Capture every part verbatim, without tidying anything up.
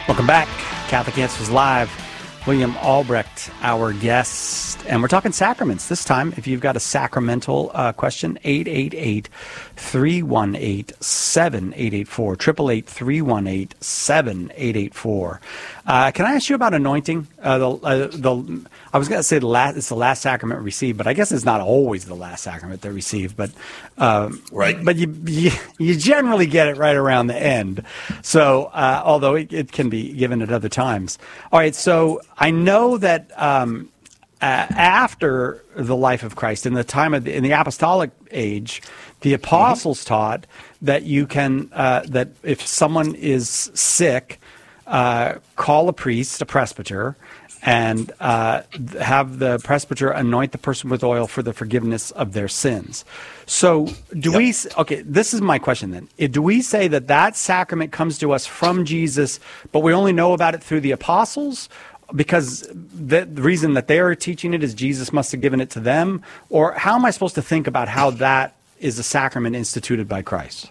Welcome back. Catholic Answers Live. William Albrecht, our guest. And we're talking sacraments this time. If you've got a sacramental uh, question, eight eight eight, three one eight, seven eight eight four, eight eight eight, three one eight, seven eight eight four. Uh, can I ask you about anointing? Uh, the, uh, the I was going to say the last, it's the last sacrament received, but I guess it's not always the last sacrament they receive. But um, right. But you, you you generally get it right around the end. So uh, although it, it can be given at other times. All right. So I know that um, uh, after the life of Christ, in the time of the, in the apostolic age, the apostles mm-hmm. taught that you can uh, that if someone is sick, uh, call a priest, a presbyter, and uh, have the presbyter anoint the person with oil for the forgiveness of their sins. So do yep. we, okay, this is my question then. Do we say that that sacrament comes to us from Jesus, but we only know about it through the apostles? Because the, the reason that they are teaching it is Jesus must have given it to them? Or how am I supposed to think about how that is a sacrament instituted by Christ?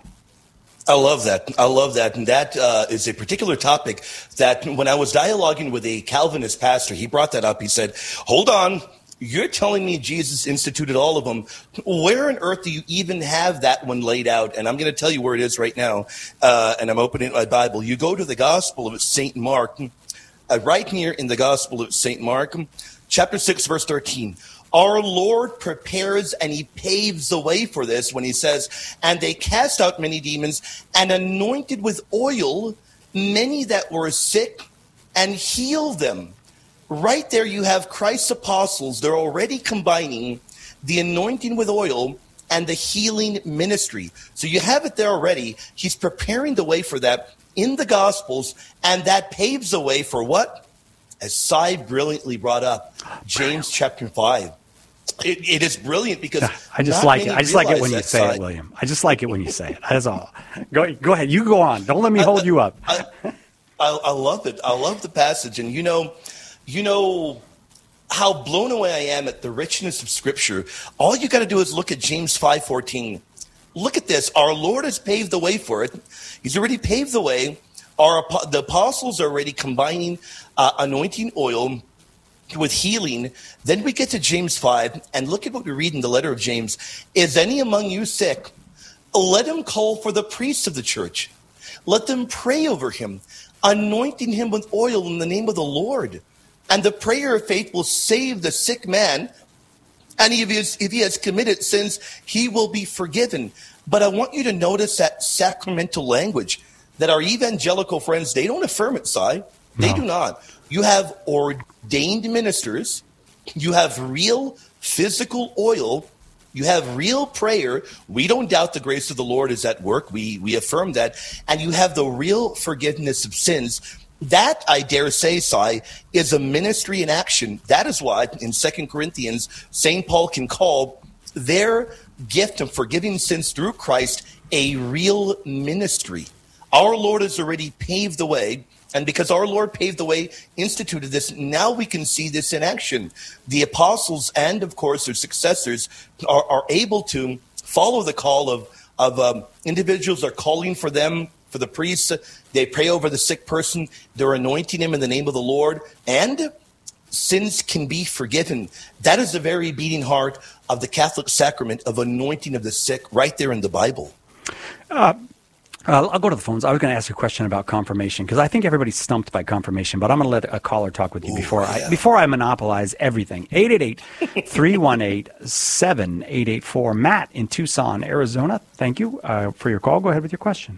I love that. I love that. And that uh, is a particular topic that when I was dialoguing with a Calvinist pastor, he brought that up. He said, hold on, you're telling me Jesus instituted all of them. Where on earth do you even have that one laid out? And I'm going to tell you where it is right now. Uh, and I'm opening my Bible. You go to the Gospel of Saint Mark, uh, right here in the Gospel of Saint Mark, chapter six, verse thirteen. Our Lord prepares and he paves the way for this when he says, and they cast out many demons and anointed with oil many that were sick and healed them. Right there you have Christ's apostles. They're already combining the anointing with oil and the healing ministry. So you have it there already. He's preparing the way for that in the Gospels, and that paves the way for what? As Cy brilliantly brought up, James chapter five. It, it is brilliant because I just like it. I just like it when you say side. it, William. I just like it when you say it. That's all. Go, go ahead. You go on. Don't let me hold I, you up. I, I, I love it. I love the passage, and you know, you know how blown away I am at the richness of Scripture. All you got to do is look at James five fourteen. Look at this. Our Lord has paved the way for it. He's already paved the way. Our the apostles are already combining uh, anointing oil with healing. Then we get to James five, and look at what we read in the letter of James. Is any among you sick? Let him call for the priests of the church. Let them pray over him, anointing him with oil in the name of the Lord. And the prayer of faith will save the sick man, and if he, is, if he has committed sins, he will be forgiven. But I want you to notice that sacramental language that our evangelical friends, they don't affirm it, Si. They no. do not. You have ordained ministers, you have real physical oil, you have real prayer. We don't doubt the grace of the Lord is at work. We we affirm that. And you have the real forgiveness of sins. That, I dare say, Si, is a ministry in action. That is why in Second Corinthians, Saint Paul can call their gift of forgiving sins through Christ a real ministry. Our Lord has already paved the way. And because our Lord paved the way, instituted this, now we can see this in action. The apostles and, of course, their successors are, are able to follow the call of, of um, individuals are calling for them, for the priests. They pray over the sick person. They're anointing him in the name of the Lord. And sins can be forgiven. That is the very beating heart of the Catholic sacrament of anointing of the sick right there in the Bible. Uh Uh, I'll go to the phones. I was going to ask you a question about confirmation because I think everybody's stumped by confirmation, but I'm going to let a caller talk with you Ooh, before yeah. I before I monopolize everything. eight eight eight, three one eight, seven eight eight four. Matt in Tucson, Arizona. Thank you uh, for your call. Go ahead with your question.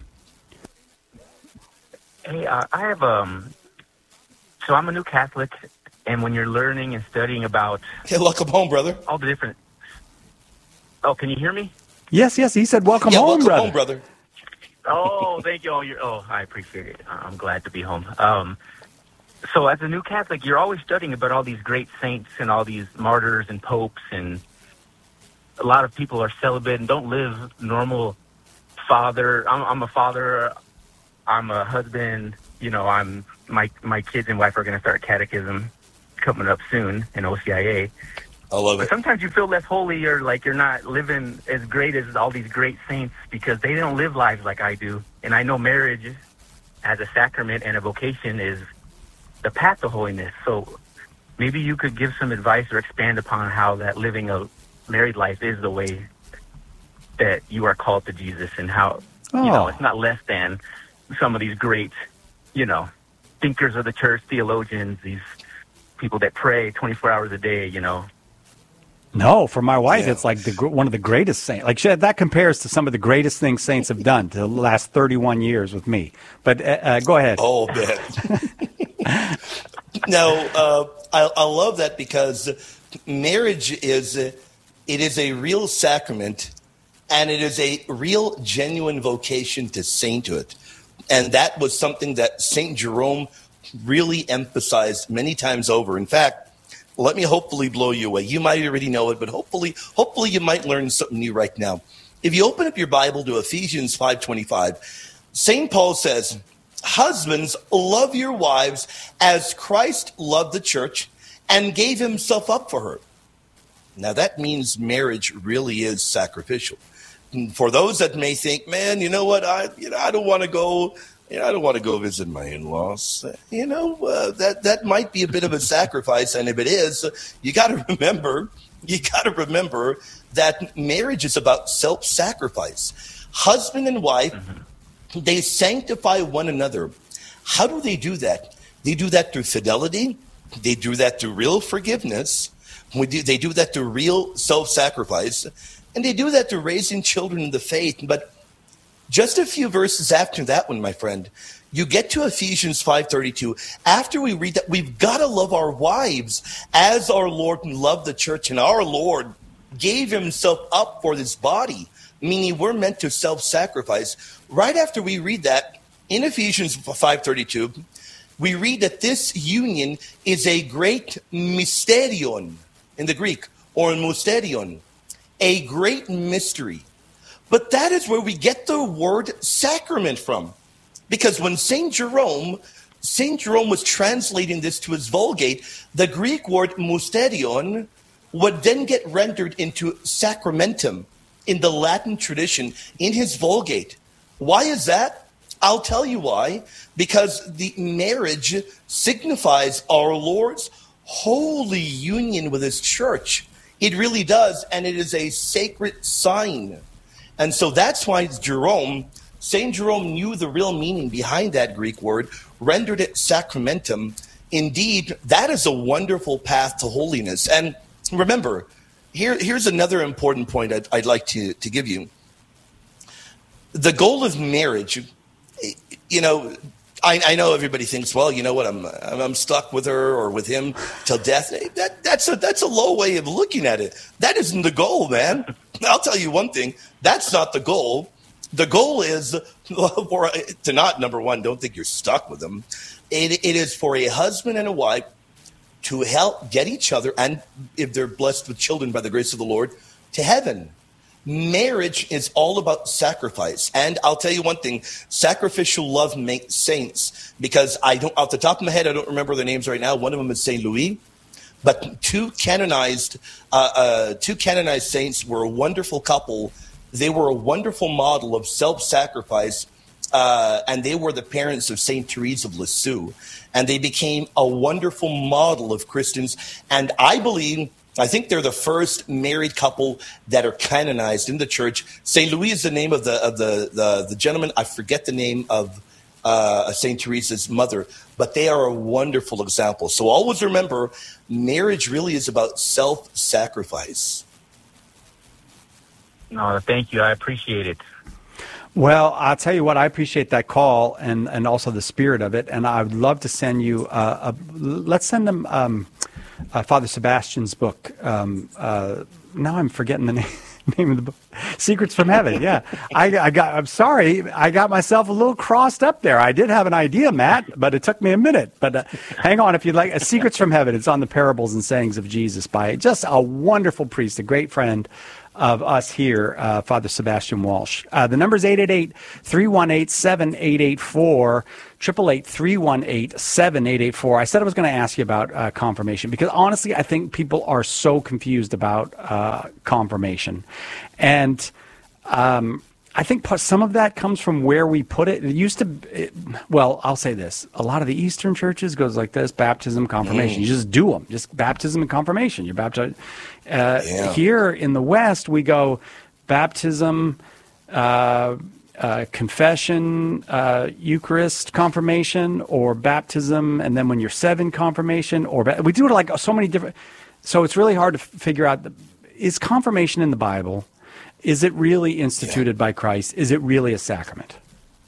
Hey, uh, I have um. So I'm a new Catholic, and when you're learning and studying about hey, welcome home, brother. All the different. Oh, can you hear me? Yes, yes. He said, "Welcome yeah, home, welcome brother." home, brother. Oh, thank you. Oh, you're, oh, I appreciate it. I'm glad to be home. Um, so as a new Catholic, you're always studying about all these great saints and all these martyrs and popes, and a lot of people are celibate and don't live normal father. I'm, I'm a father. I'm a husband. You know, I'm my my kids and wife are going to start catechism coming up soon in O C I A. I love But it. sometimes you feel less holy, or like you're not living as great as all these great saints because they don't live lives like I do. And I know marriage as a sacrament and a vocation is the path to holiness. So maybe you could give some advice or expand upon how that living a married life is the way that you are called to Jesus, and how, Oh. you know, it's not less than some of these great, you know, thinkers of the church, theologians, these people that pray twenty-four hours a day, you know. No, for my wife, Yeah. it's like the, gr- one of the greatest saints. Like she, that compares to some of the greatest things saints have done to the last thirty-one years with me. But uh, uh, go ahead. Oh, man. No, uh, I, I love that, because marriage is uh, it is a real sacrament, and it is a real genuine vocation to sainthood. And that was something that Saint Jerome really emphasized many times over. In fact, let me hopefully blow you away. You might already know it, but hopefully, hopefully you might learn something new right now. If you open up your Bible to Ephesians five twenty-five, Saint Paul says, "Husbands, love your wives as Christ loved the church and gave himself up for her." Now that means marriage really is sacrificial. And for those that may think, man, you know what, I you know I don't want to go, you know, I don't want to go visit my in-laws. You know, uh, that that might be a bit of a sacrifice, and if it is, you got to remember, you got to remember that marriage is about self-sacrifice. Husband and wife, mm-hmm. they sanctify one another. How do they do that? They do that through fidelity. They do that through real forgiveness. We do, they do that through real self-sacrifice. And they do that through raising children in the faith. But just a few verses after that one, my friend, you get to Ephesians five thirty-two. After we read that, we've got to love our wives as our Lord loved the church, and our Lord gave himself up for this body, meaning we're meant to self-sacrifice. Right after we read that, in Ephesians five thirty-two, we read that this union is a great mysterion in the Greek, or mysterion, a great mystery. But that is where we get the word sacrament from. Because when Saint Jerome, Saint Jerome was translating this to his Vulgate, the Greek word mysterion would then get rendered into sacramentum in the Latin tradition in his Vulgate. Why is that? I'll tell you why. Because the marriage signifies our Lord's holy union with his church. It really does, and it is a sacred sign. And so that's why Jerome, Saint Jerome knew the real meaning behind that Greek word, rendered it sacramentum. Indeed, that is a wonderful path to holiness. And remember, here, here's another important point I'd, I'd like to, to give you. The goal of marriage, you know, I, I know everybody thinks, well, you know what, I'm I'm stuck with her or with him till death. That that's a that's a low way of looking at it. That isn't the goal, man. I'll tell you one thing. That's not the goal. The goal is for to not, number one, don't think you're stuck with them. It, it is for a husband and a wife to help get each other, and if they're blessed with children by the grace of the Lord, to heaven. Marriage is all about sacrifice. And I'll tell you one thing, sacrificial love makes saints, because I don't, off the top of my head, I don't remember their names right now. One of them is Saint Louis, but two canonized, uh, uh, two canonized saints were a wonderful couple. They were a wonderful model of self-sacrifice, uh, and they were the parents of Saint Therese of Lisieux. And they became a wonderful model of Christians. And I believe, I think they're the first married couple that are canonized in the church. Saint Louis is the name of the of the the, the gentleman. I forget the name of uh, Saint Teresa's mother, but they are a wonderful example. So always remember, marriage really is about self-sacrifice. No, thank you. I appreciate it. Well, I'll tell you what, I appreciate that call and, and also the spirit of it. And I would love to send you, uh, a, let's send them um, uh, Father Sebastian's book. Um, uh, now I'm forgetting the name, name of the book. Secrets from Heaven. Yeah. I, I got, I'm sorry. I got myself a little crossed up there. I did have an idea, Matt, but it took me a minute. But uh, hang on if you'd like. Uh, Secrets from Heaven. It's on the parables and sayings of Jesus by just a wonderful priest, a great friend of us here, uh, Father Sebastian Walsh. Uh, the number is eight eight eight, three one eight, seven eight eight four, eight eight eight, three one eight, seven eight eight four. I said I was going to ask you about uh, confirmation because honestly, I think people are so confused about uh, confirmation. And um, I think part, some of that comes from where we put it. It used to, it, well, I'll say this. A lot of the Eastern churches goes like this: baptism, confirmation. Mm. You just do them. Just baptism and confirmation. You're baptized. Uh, yeah. Here in the West, we go baptism, uh, uh, confession, uh, Eucharist, confirmation, or baptism, and then when you're seven, confirmation. Or ba- we do it like so many different. So it's really hard to f- figure out, the, is confirmation in the Bible? Is it really instituted yeah. by Christ? Is it really a sacrament?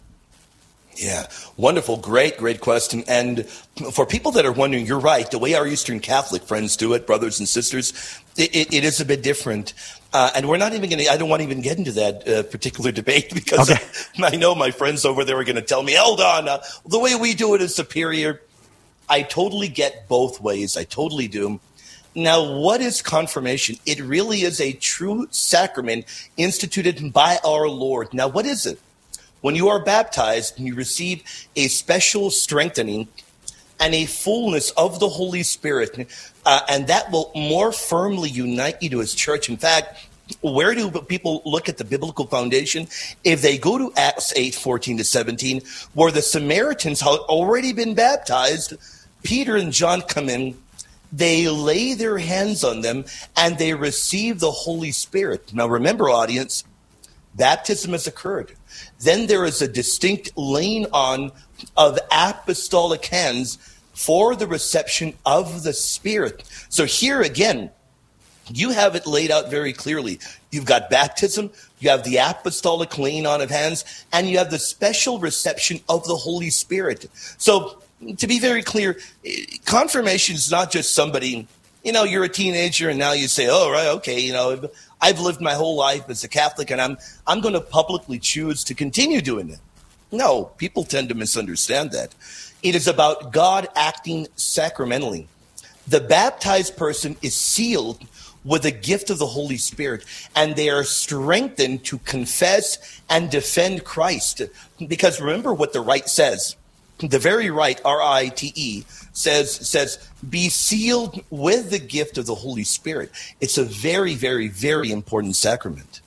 Yeah, wonderful, great, great question. And for people that are wondering, you're right. The way our Eastern Catholic friends do it, brothers and sisters, it, it, it is a bit different. Uh, and we're not even going to, I don't want to even get into that uh, particular debate because okay. I, I know my friends over there are going to tell me, hold on, uh, the way we do it is superior. I totally get both ways. I totally do. Now, what is confirmation? It really is a true sacrament instituted by our Lord. Now, what is it? When you are baptized, you receive a special strengthening and a fullness of the Holy Spirit, uh, and that will more firmly unite you to His church. In fact, where do people look at the biblical foundation? If they go to Acts eight, fourteen to seventeen, where the Samaritans had already been baptized, Peter and John come in, they lay their hands on them, and they receive the Holy Spirit. Now, remember, audience, baptism has occurred. Then there is a distinct laying on of apostolic hands for the reception of the Spirit. So here again, you have it laid out very clearly. You've got baptism, you have the apostolic laying on of hands, and you have the special reception of the Holy Spirit. So, to be very clear, confirmation is not just somebody, you know, you're a teenager and now you say, oh, right, okay, you know, I've lived my whole life as a Catholic and I'm I'm going to publicly choose to continue doing it. No, people tend to misunderstand that. It is about God acting sacramentally. The baptized person is sealed with the gift of the Holy Spirit, and they are strengthened to confess and defend Christ. Because remember what the rite says. The very rite, R I T E, says, says, be sealed with the gift of the Holy Spirit. It's a very, very, very important sacrament.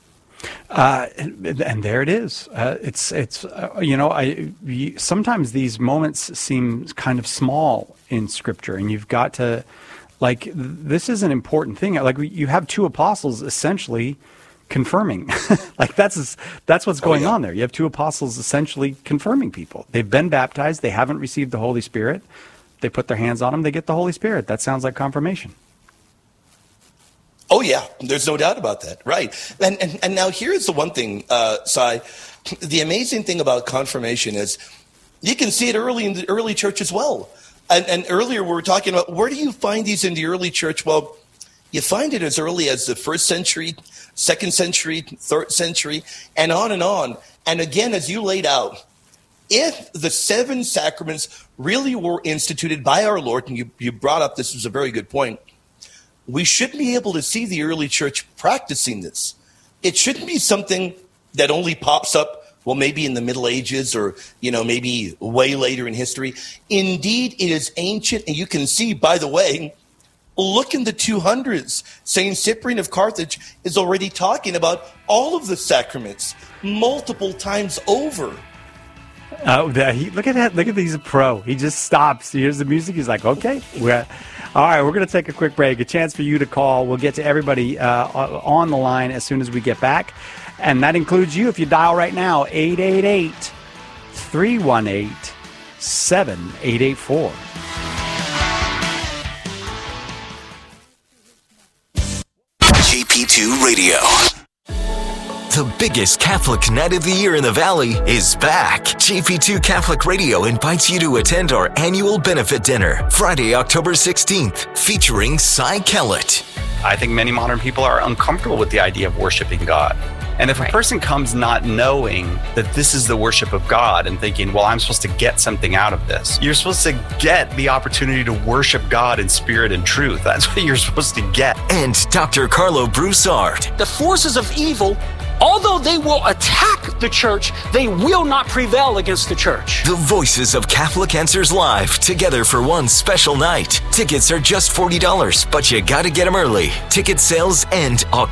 Uh, and, and there it is. Uh, it's, it's uh, you know, I you, sometimes these moments seem kind of small in Scripture, and you've got to, like, this is an important thing. Like, you have two apostles essentially confirming. Like, that's that's what's going oh, yeah. on there. You have two apostles essentially confirming people. They've been baptized. They haven't received the Holy Spirit. They put their hands on them. They get the Holy Spirit. That sounds like confirmation. Oh, yeah. There's no doubt about that. Right. And and, and now here's the one thing, uh, Sai. The amazing thing about confirmation is you can see it early in the early church as well. And, and earlier we were talking about, where do you find these in the early church? Well, you find it as early as the first century, second century, third century, and on and on. And again, as you laid out, if the seven sacraments really were instituted by our Lord, and you, you brought up, this was a very good point, we should be able to see the early church practicing this. It shouldn't be something that only pops up, well, maybe in the Middle Ages or, you know, maybe way later in history. Indeed, it is ancient, and you can see, by the way, look in the two hundreds. Saint Cyprian of Carthage is already talking about all of the sacraments multiple times over. Uh, he, look at that! Look at these pro. He just stops. He hears the music. He's like, "Okay, we're all right. We're going to take a quick break. A chance for you to call. We'll get to everybody uh, on the line as soon as we get back, and that includes you if you dial right now eight eight eight, three one eight, seven eight eight four. G P two Radio. The biggest Catholic night of the year in the Valley is back. G P two Catholic Radio invites you to attend our annual benefit dinner, Friday, October sixteenth, featuring Cy Kellett. I think many modern people are uncomfortable with the idea of worshiping God. And if right. a person comes not knowing that this is the worship of God and thinking, well, I'm supposed to get something out of this, you're supposed to get the opportunity to worship God in spirit and truth. That's what you're supposed to get. And Doctor Carlo Broussard. The forces of evil, although they will attack the church, they will not prevail against the church. The voices of Catholic Answers Live, together for one special night. Tickets are just forty dollars, but you gotta get them early. Ticket sales end October